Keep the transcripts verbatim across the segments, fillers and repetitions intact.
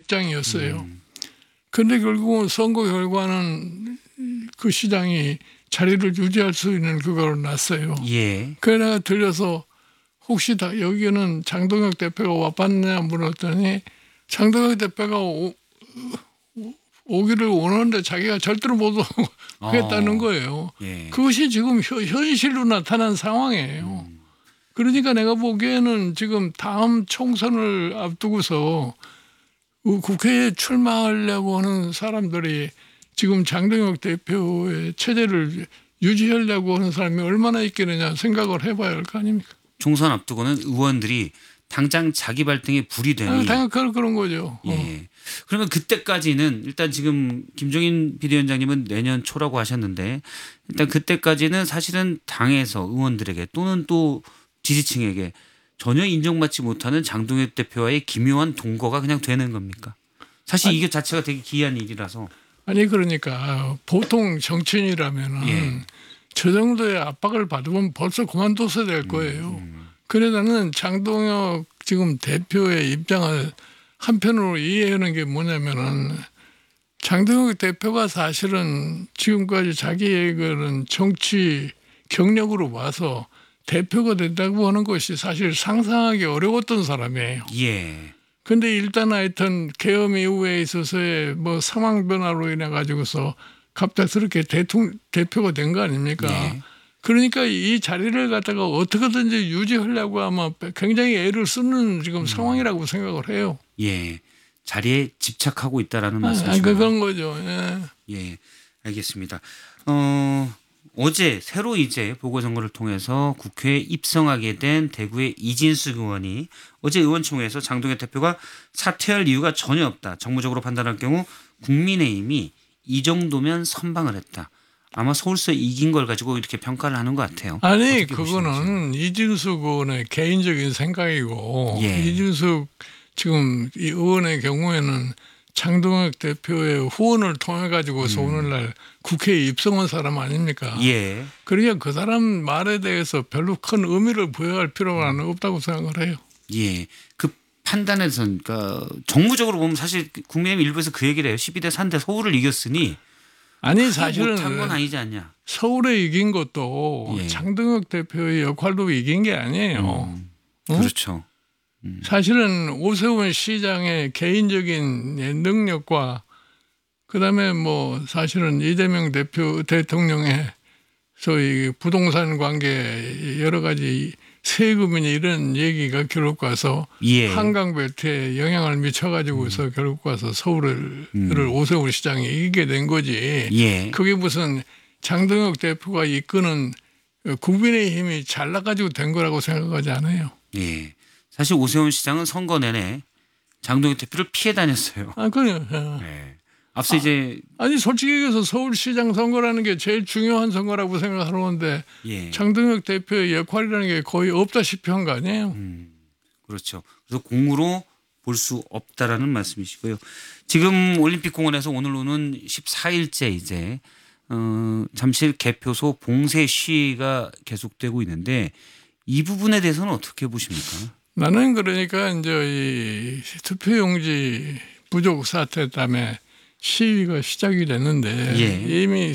입장이었어요. 음. 그런데 결국은 선거 결과는 그 시장이 자리를 유지할 수 있는 그거로 났어요. 예. 그래 내가 들려서 혹시 다 여기는 장동혁 대표가 와봤느냐 물었더니 장동혁 대표가 오, 오기를 원하는데 자기가 절대로 못 오겠다는 어. 거예요. 예. 그것이 지금 현, 현실로 나타난 상황이에요. 음. 그러니까 내가 보기에는 지금 다음 총선을 앞두고서 국회에 출마하려고 하는 사람들이 지금 장동혁 대표의 체제를 유지하려고 하는 사람이 얼마나 있겠느냐 생각을 해봐야 할 거 아닙니까? 총선 앞두고는 의원들이 당장 자기 발등에 불이 되니. 아, 당연 그런 그런 거죠. 예. 어. 그러면 그때까지는 일단 지금 김종인 비대위원장님은 내년 초라고 하셨는데 일단 그때까지는 사실은 당에서 의원들에게 또는 또 지지층에게 전혀 인정받지 못하는 장동혁 대표와의 기묘한 동거가 그냥 되는 겁니까? 사실 아니, 이게 자체가 되게 기이한 일이라서. 아니 그러니까 보통 정치인이라면은 예. 저 정도의 압박을 받으면 벌써 그만뒀어야 될 거예요. 음, 음. 그래 나는 장동혁 지금 대표의 입장을 한편으로 이해하는 게 뭐냐면은 장동혁 대표가 사실은 지금까지 자기의 그런 정치 경력으로 봐서 대표가 된다고 하는 것이 사실 상상하기 어려웠던 사람이에요. 예. 근데 일단 하여튼 계엄 이후에 있어서의 뭐 상황 변화로 인해 가지고서 갑작스럽게 대통령 대표가 된 거 아닙니까? 예. 그러니까 이 자리를 갖다가 어떻게든지 유지하려고 아마 굉장히 애를 쓰는 지금 음. 상황이라고 생각을 해요. 예. 자리에 집착하고 있다라는 아, 말씀이시죠. 그런 거죠. 예. 예, 알겠습니다. 어, 어제 새로 이제 보궐선거를 통해서 국회에 입성하게 된 대구의 이진숙 의원이 어제 의원총회에서 장동혁 대표가 사퇴할 이유가 전혀 없다. 정무적으로 판단할 경우 국민의힘이 이 정도면 선방을 했다. 아마 서울서 이긴 걸 가지고 이렇게 평가를 하는 것 같아요. 아니 어떻게 그거는 보시는지. 이진숙 의원의 개인적인 생각이고 예. 이진숙 지금 이 의원의 경우에는 장동혁 대표의 후원을 통해 가지고서 음. 오늘날 국회에 입성한 사람 아닙니까? 예. 그러니까 그 사람 말에 대해서 별로 큰 의미를 부여할 필요는 없다고 생각을 해요. 예. 그 판단에서 그러니까 정무적으로 보면 사실 국민의힘 일부에서 그 얘기를 해요. 십이 대 삼 대 서울을 이겼으니 아니 사실은 못한 건 아니지 않냐. 서울에 이긴 것도 예. 장동혁 대표의 역할로 이긴 게 아니에요. 음, 어? 그렇죠. 사실은 오세훈 시장의 개인적인 능력과 그다음에 뭐 사실은 이재명 대표 대통령의 소위 부동산 관계 여러 가지 세금이니 이런 얘기가 결국 가서 예. 한강 벨트에 영향을 미쳐가지고서 음. 결국 가서 서울을 음. 오세훈 시장이 이기게 된 거지. 예. 그게 무슨 장동혁 대표가 이끄는 국민의힘이 잘 나가지고 된 거라고 생각하지 않아요. 예. 사실 오세훈 시장은 선거 내내 장동혁 대표를 피해 다녔어요. 아, 그래요. 예. 앞서 아, 이제 아니 솔직히 얘기해서 서울시장 선거라는 게 제일 중요한 선거라고 생각하는데 예. 장동혁 대표의 역할이라는 게 거의 없다시피 한 거 아니에요? 음, 그렇죠. 그래서 공으로 볼 수 없다라는 말씀이시고요. 지금 올림픽공원에서 오늘 오는 십사 일째 이제 어, 잠실 개표소 봉쇄 시위가 계속되고 있는데 이 부분에 대해서는 어떻게 보십니까? 나는 그러니까 이제 이 투표용지 부족 사태 때문에 시위가 시작이 됐는데 예. 이미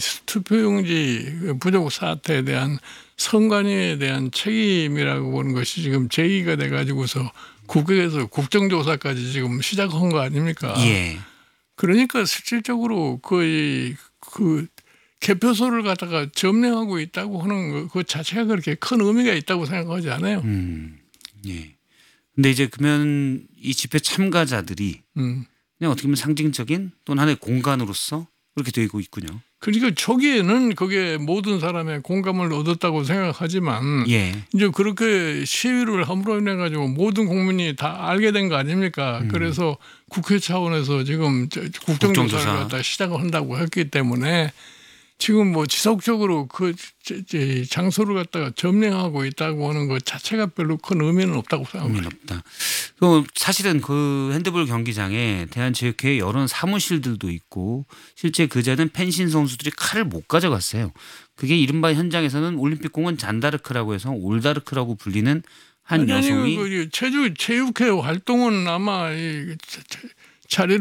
투표용지 부족 사태에 대한 선관위에 대한 책임이라고 보는 것이 지금 제기가 돼가지고서 국회에서 국정조사까지 지금 시작한 거 아닙니까? 예. 그러니까 실질적으로 거의 그 개표소를 갖다가 점령하고 있다고 하는 그 자체가 그렇게 큰 의미가 있다고 생각하지 않아요. 음, 예. 근데 이제 그러면 이 집회 참가자들이 음. 그냥 어떻게 보면 상징적인 또는 하나의 공간으로서 그렇게 되고 있군요. 그러니까 초기에는 그게 모든 사람의 공감을 얻었다고 생각하지만 예. 이제 그렇게 시위를 함으로 인해 가지고 모든 국민이 다 알게 된 거 아닙니까? 음. 그래서 국회 차원에서 지금 국정조사를 국정조사. 갖다 시작을 한다고 했기 때문에 지금 뭐 지속적으로 그 장소를 갖다가 점령하고 있다고 하는 것 자체가 별로 큰 의미는 없다고 생각합니다. 의미는 없다. 그 사실은 그 핸드볼 경기장에 대한체육회의 여러 사무실들도 있고 실제 그제는 펜싱 선수들이 칼을 못 가져갔어요. 그게 이른바 현장에서는 올림픽공원 잔다르크라고 해서 올다르크라고 불리는 한 아니, 여성이 아니, 그 체육 체육회 활동은 아마 이 자리